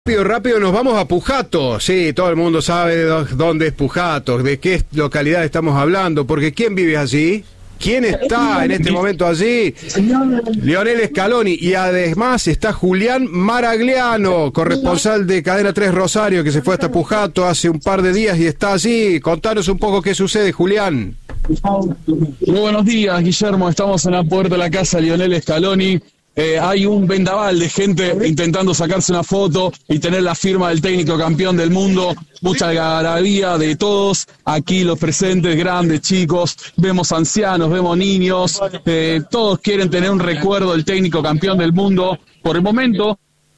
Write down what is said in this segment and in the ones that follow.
Rápido nos vamos a Pujato. Sí, todo el mundo sabe dónde es Pujato, de qué localidad estamos hablando, porque ¿quién vive allí? ¿Quién está en este momento allí? Lionel Scaloni, y además está Julián Maragliano, corresponsal de Cadena 3 Rosario, que se fue hasta Pujato hace un par de días y está allí. Contanos un poco qué sucede, Julián. Muy buenos días, Guillermo. Estamos en la puerta de la casa de Lionel Scaloni. Hay un vendaval de gente intentando sacarse una foto y tener la firma del técnico campeón del mundo. Mucha algarabía de todos. Aquí los presentes, grandes, chicos. Vemos ancianos, vemos niños. Todos quieren tener un recuerdo del técnico campeón del mundo. Por el momento...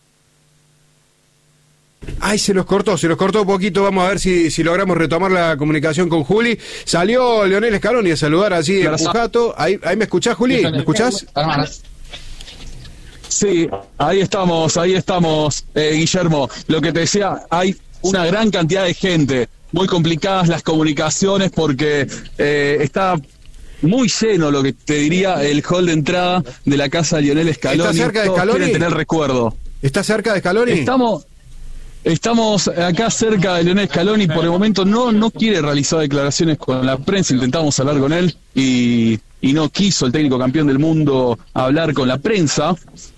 Ay, se nos cortó un poquito. Vamos a ver si logramos retomar la comunicación con Juli. Salió Lionel Scaloni a saludar allí en Pujato. Ahí me escuchás, Juli, ¿me escuchás? Sí, ahí estamos, Guillermo. Lo que te decía, hay una gran cantidad de gente, muy complicadas las comunicaciones porque está muy lleno, lo que te diría, el hall de entrada de la casa de Lionel Scaloni. ¿Está cerca de Todos Scaloni? quieren tener recuerdo. ¿Está cerca de Scaloni? Estamos acá cerca de Lionel Scaloni. Por el momento no quiere realizar declaraciones con la prensa. Intentamos hablar con él y no quiso el técnico campeón del mundo hablar con la prensa.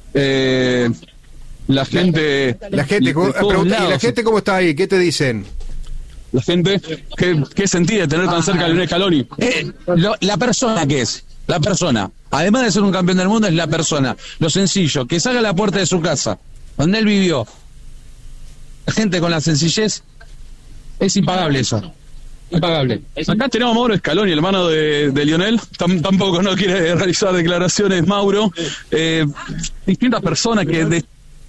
La gente ¿Y la gente cómo está ahí? ¿Qué te dicen? La gente, ¿qué sentí de tener tan cerca a Lionel Scaloni? La persona que es, la persona, además de ser un campeón del mundo, es la persona, lo sencillo, que salga a la puerta de su casa, donde él vivió. La gente con la sencillez, es impagable eso. Impagable. Acá tenemos a Mauro Scaloni, hermano de Lionel. Tampoco no quiere realizar declaraciones, Mauro. Distintas personas que...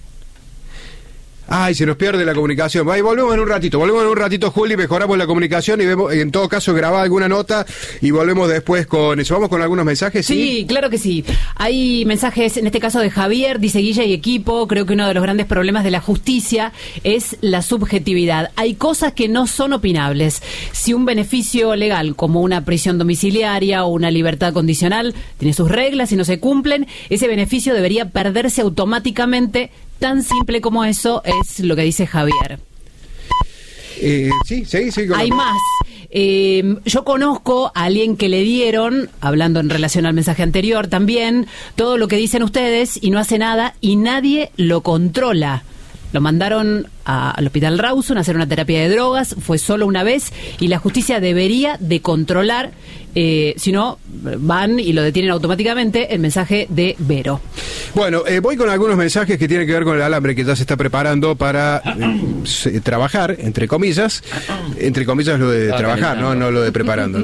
Ay, se nos pierde la comunicación. Ahí volvemos en un ratito, Juli, mejoramos la comunicación y vemos, en todo caso, grabar alguna nota y volvemos después con eso. ¿Vamos con algunos mensajes? Sí, claro que sí. Hay mensajes, en este caso de Javier, dice Guilla y equipo, creo que uno de los grandes problemas de la justicia es la subjetividad. Hay cosas que no son opinables. Si un beneficio legal, como una prisión domiciliaria o una libertad condicional, tiene sus reglas y no se cumplen, ese beneficio debería perderse automáticamente. Tan simple como eso es lo que dice Javier. Sí. Hay más. Yo conozco a alguien que le dieron, hablando en relación al mensaje anterior también, todo lo que dicen ustedes y no hace nada y nadie lo controla. Lo mandaron al hospital Rawson a hacer una terapia de drogas, fue solo una vez y la justicia debería de controlar, si no van y lo detienen automáticamente. El mensaje de Vero. Bueno, voy con algunos mensajes que tienen que ver con el alambre que ya se está preparando para trabajar, entre comillas lo de trabajar, no lo de preparando.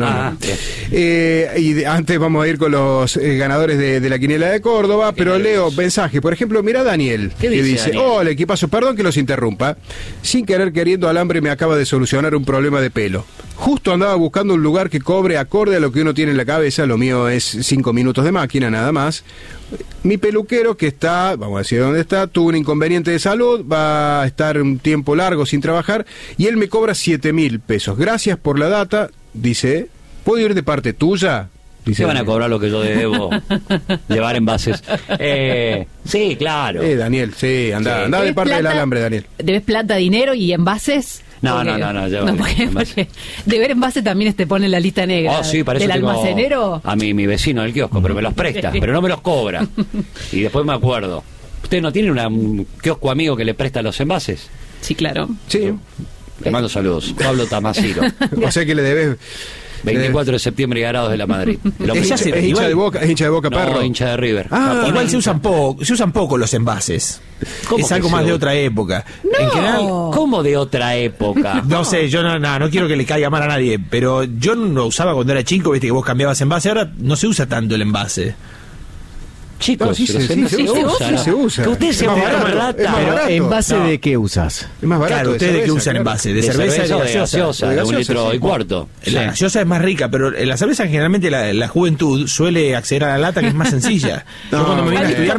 Y antes vamos a ir con los ganadores de la quiniela de Córdoba, pero leo mensajes. Por ejemplo, mira Daniel, que dice: hola equipazo, perdón que los interrumpa, sin querer queriendo alambre me acaba de solucionar un problema de pelo. Justo andaba buscando un lugar que cobre acorde a lo que uno tiene en la cabeza, lo mío es 5 minutos de máquina nada más. Mi peluquero, que está, vamos a decir dónde está, tuvo un inconveniente de salud, va a estar un tiempo largo sin trabajar y él me cobra 7.000 pesos. Gracias por la data, dice. ¿Puedo ir de parte tuya? Se van a cobrar lo que yo debo llevar envases. Sí, claro. Daniel, sí, anda de parte del alambre, Daniel. ¿Debes plata, dinero y envases? No. Porque deber envase también te pone en la lista negra. Oh, sí, para eso del almacenero. A mi vecino del kiosco, pero me los presta, pero no me los cobra. Y después me acuerdo. ¿Usted no tiene un kiosco amigo que le presta los envases? Sí, claro. Sí. Le mando saludos. Pablo Tamasiro. O sea que le debes... 24 de septiembre y Garados de la Madrid. Es hincha de Boca, perro. No, hincha de River. Igual se usan poco los envases. Es algo más de otra época. No. En general, ¿Cómo de otra época? No sé, yo no quiero que le caiga mal a nadie, pero yo no lo usaba cuando era chico, viste que vos cambiabas envase, ahora no se usa tanto el envase. Chicos, no, sí se usa. Que usted se barato. Pero ¿en base de qué usas? Es más barato. Claro, ¿ustedes de qué usan en base? ¿De cerveza o de gaseosa? De 1,5 litros. La gaseosa es más rica, pero la cerveza generalmente la juventud suele acceder a la lata, que es más sencilla. Yo cuando me vine a estudiar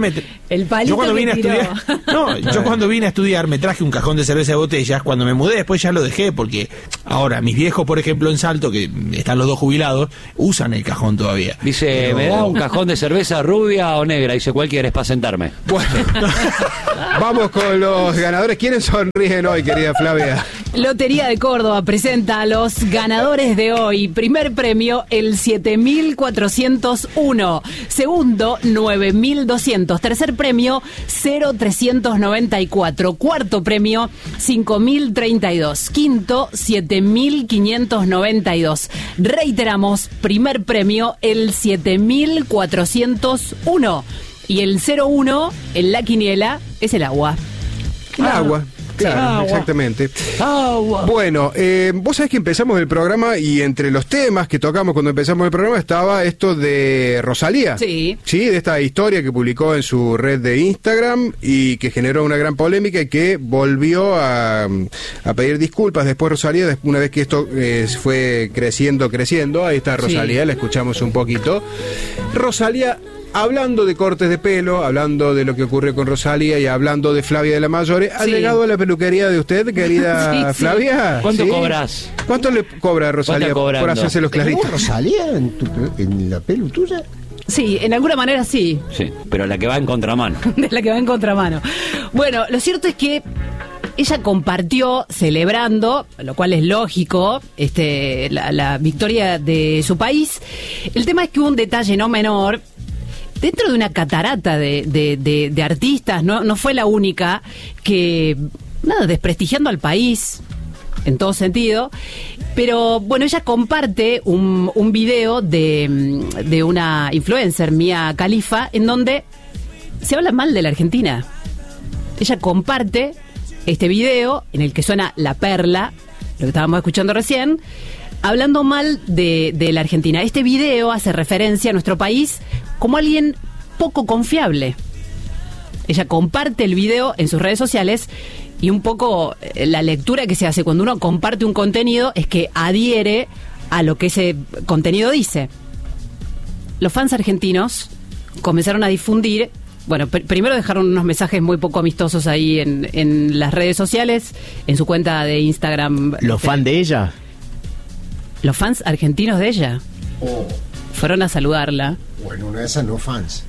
yo cuando vine a estudiar me traje un cajón de cerveza de botellas. Cuando me mudé después ya lo dejé, porque ahora mis viejos, por ejemplo, en Salto, que están los dos jubilados, usan el cajón todavía. Dice, ¿me da un cajón de cerveza rubia o negra? negra, dice cualquiera, es para sentarme. Bueno, vamos con los ganadores. ¿Quiénes sonríen hoy, querida Flavia? Lotería de Córdoba presenta a los ganadores de hoy. Primer premio, el 7.401. Segundo, 9.200. Tercer premio, 0.394. Cuarto premio, 5.032. Quinto, 7.592. Reiteramos, primer premio, el 7.401. Y el 01 en la quiniela es el agua. Agua. Claro, Agua. Exactamente. Agua. Bueno, vos sabés que empezamos el programa y entre los temas que tocamos cuando empezamos el programa estaba esto de Rosalía. Sí. Sí, de esta historia que publicó en su red de Instagram y que generó una gran polémica y que volvió a pedir disculpas después Rosalía, una vez que esto fue creciendo. Ahí está Rosalía, Sí. la escuchamos un poquito. Rosalía, hablando de cortes de pelo, hablando de lo que ocurrió con Rosalía y hablando de Flavia de la Mayore, ¿ha Sí. llegado a la peluquería de usted, querida Sí, sí. Flavia? ¿Cuánto ¿Sí? cobras? ¿Cuánto le cobra Rosalía ¿Cuánto por cobrando? hacerse los claritos? ¿Rosalía en la pelu tuya? Sí, en alguna manera sí. Sí, pero la que va en contramano. De la que va en contramano. Bueno, lo cierto es que ella compartió celebrando, lo cual es lógico, la victoria de su país. El tema es que hubo un detalle no menor. Dentro de una catarata de artistas, no fue la única que, desprestigiando al país en todo sentido. Pero bueno, ella comparte un video de una influencer, Mia Khalifa, en donde se habla mal de la Argentina. Ella comparte este video en el que suena La Perla, lo que estábamos escuchando recién, hablando mal de la Argentina. Este video hace referencia a nuestro país como alguien poco confiable. Ella comparte el video en sus redes sociales y un poco la lectura que se hace cuando uno comparte un contenido es que adhiere a lo que ese contenido dice. Los fans argentinos comenzaron a difundir, bueno, primero dejaron unos mensajes muy poco amistosos ahí en las redes sociales, en su cuenta de Instagram. ¿Los fans de ella? Los fans argentinos de ella fueron a saludarla. Bueno, una de esas no fans.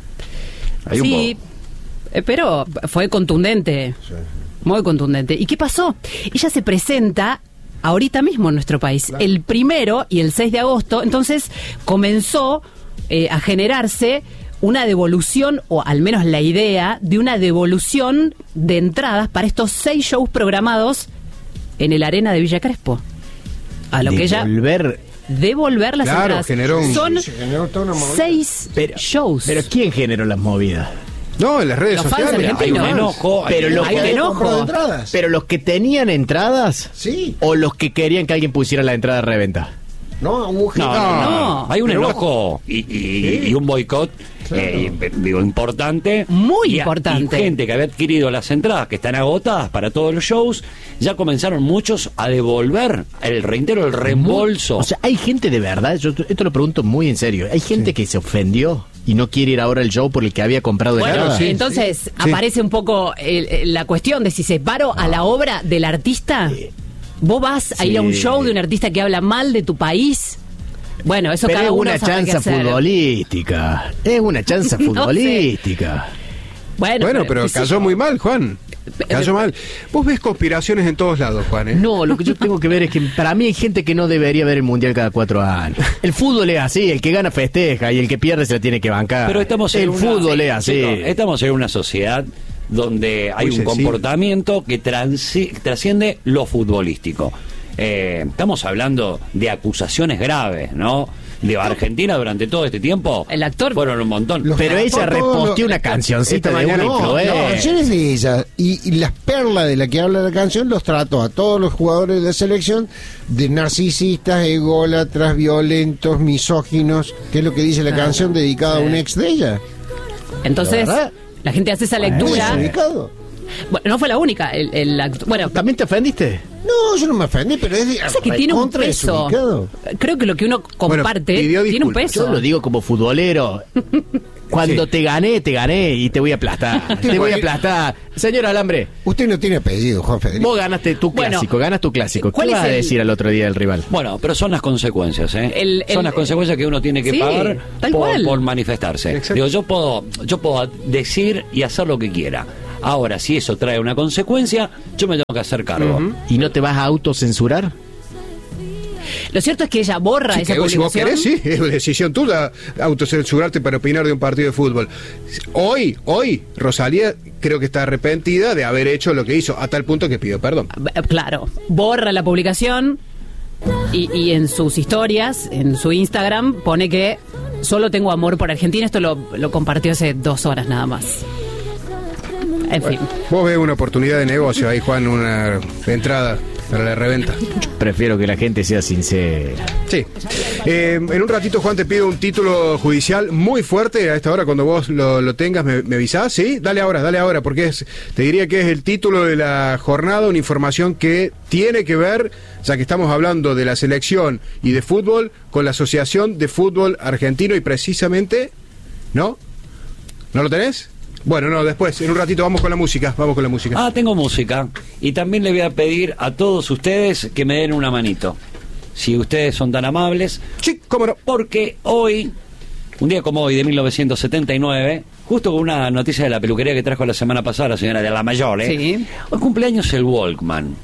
Hay un Sí, pero fue contundente, muy contundente. ¿Y qué pasó? Ella se presenta ahorita mismo en nuestro país, el 1 y el 6 de agosto, entonces comenzó a generarse una devolución, o al menos la idea de una devolución de entradas para estos 6 shows programados en el Arena de Villa Crespo. A lo que ella... Devolver las Claro, entradas. generó un- Son Se generó toda una movida. 6 shows. ¿Pero quién generó las movidas? No, en las redes Los fans sociales. Hay un argentinos. enojo. Pero lo Hay un que- enojo. ¿Compró entradas? ¿Pero los que tenían entradas? Sí. ¿O los que querían que alguien pusiera la entrada de reventa? No, hubo gente. No. Hay un Pero enojo y un boicot, importante. Muy Y importante. Y gente que había adquirido las entradas que están agotadas para todos los shows, ya comenzaron muchos a devolver el reintero, el reembolso. O sea, hay gente de verdad, yo esto lo pregunto muy en serio, hay gente que se ofendió y no quiere ir ahora al show por el que había comprado Bueno, entradas. sí, entonces sí. aparece un poco la cuestión de si separo a la obra del artista. ¿Vos vas a ir a un Sí. show de un artista que habla mal de tu país? Bueno, eso Pero cada es uno una sabe qué chanza hacer. futbolística. Es una chanza No sé. futbolística. Bueno, pero qué sé cayó yo. muy mal, Juan. Cayó mal. Vos ves conspiraciones en todos lados, Juan, ¿eh? No, lo que yo tengo que ver es que para mí hay gente que no debería ver el mundial cada 4 años. El fútbol es así, el que gana festeja y el que pierde se la tiene que bancar. Pero estamos en el una- fútbol es así. Chicos, estamos en una sociedad donde hay Muy un sensible. comportamiento que trasciende lo futbolístico. Estamos hablando de acusaciones graves, ¿no? De Argentina durante todo este tiempo. El actor- Fueron un montón. Pero ella Todo reposteó lo- una cancioncita esta de una mañana No, influencer. la canción es de ella. Y las perlas de la que habla la canción los trató a todos los jugadores de la selección de narcisistas, ególatras, violentos, misóginos, que es lo que dice la canción dedicada a un ex de ella. Entonces, ¿La verdad? la gente hace esa ¿Es lectura. ubicado? Bueno, no fue la única. Bueno, ¿También te ofendiste? No, yo no me ofendí, pero es de pasa que tiene un recontra peso. desubicado. Creo que lo que uno comparte pidió tiene un disculpas. peso. Yo lo digo como futbolero. Cuando Sí. te gané y te voy a aplastar. Te voy a aplastar. Señor Alambre, Usted no tiene apellido, Juan Federico. vos ganaste tu Bueno, clásico, ganas tu clásico. ¿cuál ¿Qué es vas a el- decir al otro día del rival? Bueno, pero son las consecuencias, ¿eh? El- son las consecuencias que uno tiene que Sí, pagar tal cual. por manifestarse. Exacto. Digo, yo puedo decir y hacer lo que quiera. Ahora, si eso trae una consecuencia, yo me tengo que hacer cargo. ¿Y no te vas a autocensurar? Lo cierto es que ella borra Sí, esa que si vos publicación. querés, sí, es decisión tuya autocensurarte para opinar de un partido de fútbol. Hoy, Rosalía creo que está arrepentida de haber hecho lo que hizo, a tal punto que pidió perdón. Claro, borra la publicación y en sus historias, en su Instagram, pone que solo tengo amor por Argentina. Esto lo compartió hace 2 horas nada más. En fin. Vos ves una oportunidad de negocio ahí, Juan, una entrada para la reventa. Prefiero que la gente sea sincera. Sí. En un ratito, Juan, te pido un título judicial muy fuerte. A esta hora, cuando vos lo tengas, me avisás, ¿sí? Dale ahora, porque te diría que es el título de la jornada, una información que tiene que ver, ya que estamos hablando de la selección y de fútbol, con la Asociación de Fútbol Argentino y precisamente, ¿no? ¿No lo tenés? Bueno, no, después, en un ratito vamos con la música. Ah, tengo música. Y también le voy a pedir a todos ustedes que me den una manito. Si ustedes son tan amables. Sí, cómo no. Porque hoy, un día como hoy de 1979, justo con una noticia de la peluquería que trajo la semana pasada la señora de la Mayor, Sí. hoy cumpleaños el Walkman.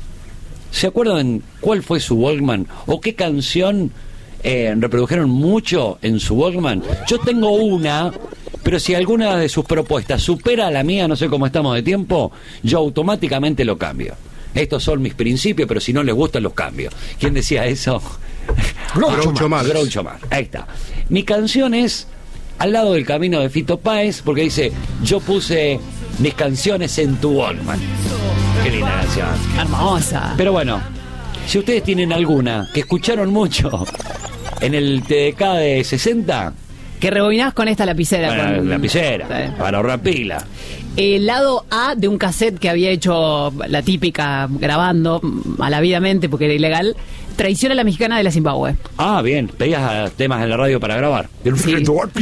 ¿Se acuerdan cuál fue su Walkman? ¿O qué canción reprodujeron mucho en su Walkman? Yo tengo una, pero si alguna de sus propuestas supera a la mía, no sé cómo estamos de tiempo, yo automáticamente lo cambio. Estos son mis principios, pero si no les gustan los cambio. ¿Quién decía eso? Groucho Marx. Groucho Marx. Ahí está. Mi canción es Al lado del camino de Fito Páez, porque dice, yo puse mis canciones en tu Walkman. Qué linda canción. Hermosa. Pero bueno, si ustedes tienen alguna que escucharon mucho en el TDK de 60, Que rebobinás con esta lapicera. bueno, con lapicera, Sí. para ahorrar pila. El lado A de un cassette que había hecho la típica grabando malavidamente porque era ilegal, Traición a la Mexicana de la Zimbabue. Ah, bien, pedías temas en la radio para grabar. Sí.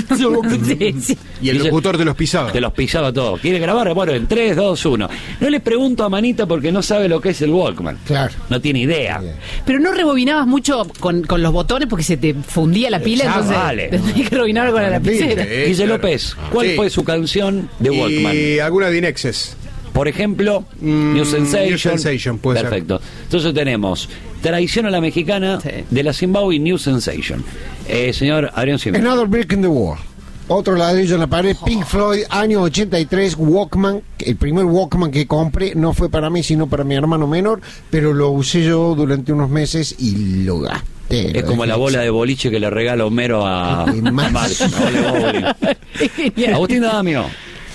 Sí, sí. Y el locutor te los pisaba. Te los pisaba todos. ¿Quiere grabar? Bueno, en 3, 2, 1. No le pregunto a Manita porque no sabe lo que es el Walkman. Claro. No tiene idea. Pero no rebobinabas mucho con los botones porque se te fundía la pila, Ya entonces vale. tenías que rebobinar con la lapicera. Guille claro. López, ¿cuál Sí. fue su canción de Walkman? Y alguna de Inexes. Por ejemplo, New Sensation. New Sensation, puede ser. Perfecto. Entonces tenemos Traición a la Mexicana Sí. de la Zimbabue y New Sensation. Señor Adrián Jiménez. Another Brick in the Wall. Otro ladrillo en la pared. Pink Floyd, año 83, Walkman. El primer Walkman que compré no fue para mí, sino para mi hermano menor, pero lo usé yo durante unos meses y lo gasté. Es como la bola de boliche que le regala Homero a Qué más. Marx, la bola de bowling. Genial. Agustín Damio.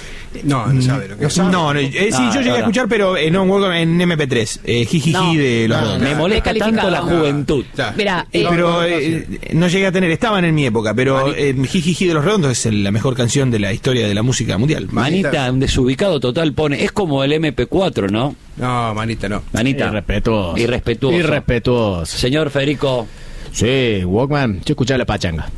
No sabe lo que es. Sí, yo llegué no. a escuchar, pero no en Walkman, en MP3. Jijiji No. de los No, dos. Me molesta tanto la Descalificado. juventud. Ya. Mira, Pero no llegué a tener, estaban en mi época, pero Jijiji de los Redondos es la mejor canción de la historia de la música mundial. Manita, un desubicado total pone. Es como el MP4, ¿no? No, manita, no. Manita. Irrespetuoso. Irrespetuoso. Irrespetuoso. Señor Federico. Sí, Walkman, yo escuchaba la pachanga.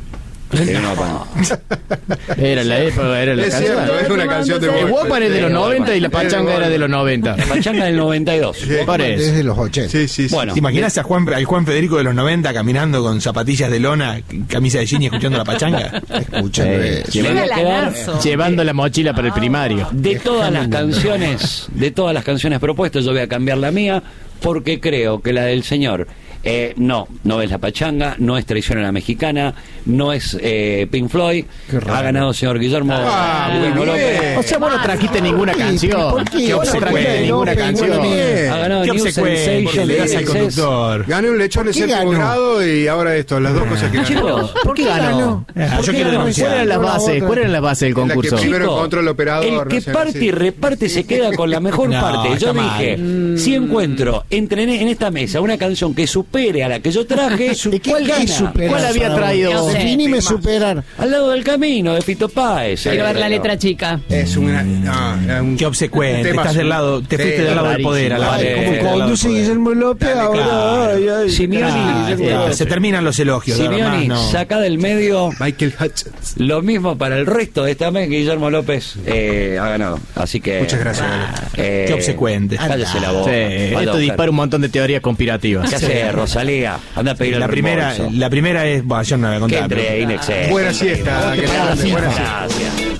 Era la época, era la Es canción. cierto, es una canción de El Walkman es de los 90 y la pachanga era de los 90. Pachanga del 92. Por eso. Desde los 80. Sí, sí, sí. Bueno, ¿Te imaginas al Juan Federico de los 90 caminando con zapatillas de lona, camisa de jean y escuchando la pachanga? Escuchando eso. llevando, Llega a quedar lanazo. Llevando la mochila para el primario. de todas las canciones propuestas, yo voy a cambiar la mía porque creo que la del señor no es la pachanga, no es Traición a la Mexicana, no es Pink Floyd. Ha ganado el señor Guillermo muy López. bien. O sea, vos no trajiste ninguna canción. ¿Por qué? Vos no trajiste ninguna canción. Ha ganado ¿Qué New obsecuente Sensation le das al Excess. conductor? Gané un lechón de ¿Por qué séptimo ganó? grado y ahora esto, las dos cosas que ganó. Chicos, ¿Por qué ganó? Yo quiero ¿Cuáles denunciar. eran las bases? ¿Cuáles eran las bases del En la que concurso? primero Chico, encontró el operador. el que no sé, parte así. y reparte se queda con la mejor No, parte. Yo está mal. dije, si encuentro en esta mesa una canción que supere a la que yo traje, ¿cuál gana? ¿Cuál había traído? Definime superar. Al lado del camino de Fito Páez. Quiero ver la letra chica. Es un Qué obsecuente, tema estás del lado, te sí, fuiste del lado del poder. A la Ay, vez. como Del lado del conduce poder. Guillermo López Dale, ahora. claro. Ay, ay, Simeone, Se terminan los elogios. de verdad, Simeone, no. saca del medio. Michael Hutchins. Lo mismo para el resto de esta mes que Guillermo López ha ganado. Así que. Muchas gracias, Qué obsecuente. Cállese la boca. Sí, Vaya a esto buscar. dispara un montón de teorías conspirativas. ¿Qué hace, Rosalía? Anda a pedir La el primera, reembolso. la primera es, bueno, yo no la voy a Que contar. entre pero- Inexcess. Buena siesta. que Buena buena siesta. Gracias.